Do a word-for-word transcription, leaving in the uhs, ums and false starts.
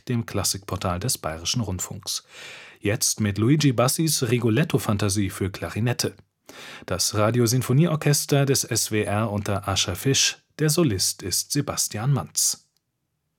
dem Klassikportal des Bayerischen Rundfunks. Jetzt mit Luigi Bassis Rigoletto-Fantasie für Klarinette. Das Radiosinfonieorchester des S W R unter Ascher Fisch, der Solist ist Sebastian Manz.